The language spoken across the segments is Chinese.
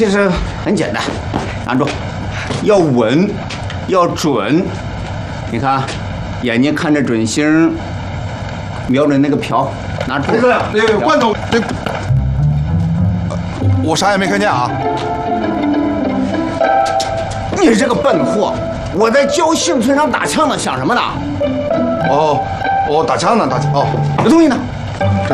其实很简单，站住，要稳，要准。你看，眼睛看着准星，瞄准那个瓢，拿出。 那个罐头，我啥也没看见啊！ 你这个笨货！我在教幸村长打枪呢，想什么呢？ 哦，打枪呢，打枪。哦， 这东西呢？ 这。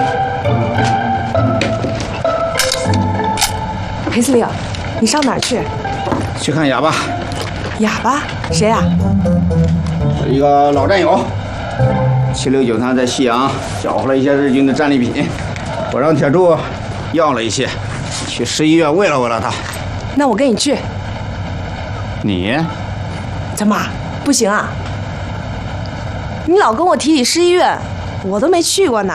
裴司令，你上哪儿去？ 去看哑巴。 哑巴？谁啊？ 一个老战友，769他在西洋缴获了一些日军的战利品，我让铁柱要了一些，去市医院慰了他。 那我跟你去。 你？ 怎么不行啊？你老跟我提市医院，我都没去过呢。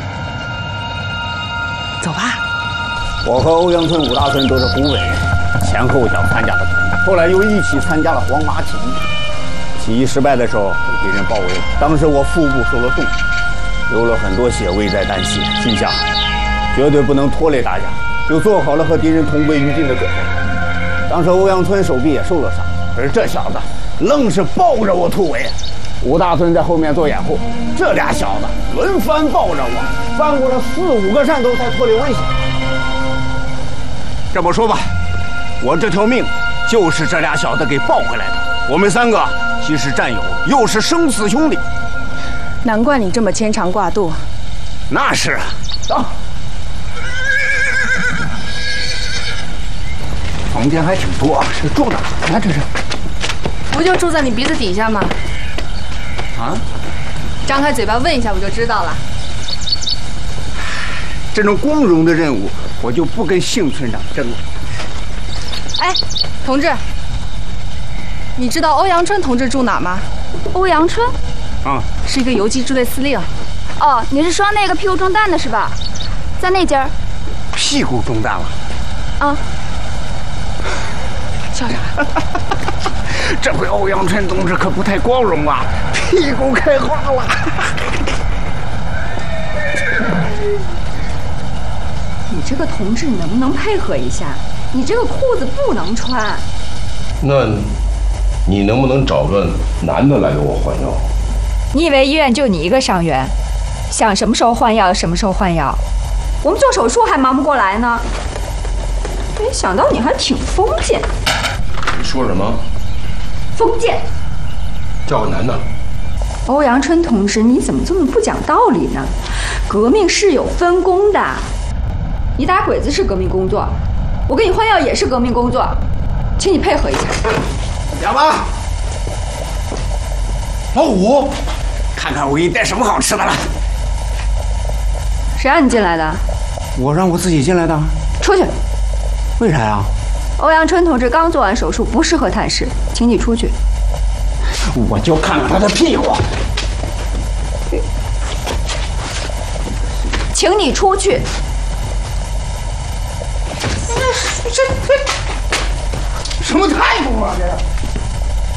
走吧。 我和欧阳村、武大村都是湖北人，前后脚参加的团，后来又一起参加了黄麻起义。起义失败的时候被敌人包围，当时我腹部受了重伤，流了很多血，危在旦夕。心想，绝对不能拖累大家，就做好了和敌人同归于尽的准备。当时欧阳村手臂也受了伤，可是这小子愣是抱着我突围，武大村在后面做掩护，这俩小子轮番抱着我，翻过了4、5个山头才脱离危险。这么说吧，我这条命就是这俩小子给抱回来的。我们3个既是战友，又是生死兄弟。 难怪你这么牵肠挂肚。 那是啊，走。房间还挺多，是住哪儿呢？这是？ 不就住在你鼻子底下吗？ 啊？ 张开嘴巴问一下，我就知道了。 这种光荣的任务，我就不跟幸村长争了。 哎，同志，你知道欧阳春同志住哪儿吗？ 欧阳春？ 啊， 是一个游击支队司令。 哦，你是说那个屁股中弹的是吧？在那家。 屁股中弹了？ 啊。 笑啥？ 这回欧阳春同志可不太光荣啊，屁股开花了。 你这个同志能不能配合一下？你这个裤子不能穿。 那，你能不能找个男的来给我换药？ 你以为医院就你一个伤员，想什么时候换药什么时候换药？我们做手术还忙不过来呢。没想到你还挺封建。 你说什么？ 封建。 叫个男的。 欧阳春同志，你怎么这么不讲道理呢？革命是有分工的。你打鬼子是革命工作，我给你换药也是革命工作，请你配合一下。 哑巴， 老五， 看看我给你带什么好吃的来。 谁让你进来的？ 我让我自己进来的。 出去。 为啥呀？ 欧阳春同志刚做完手术，不适合探视，请你出去。 我就看看他的屁股。 请你出去。 这什么态度啊？这是。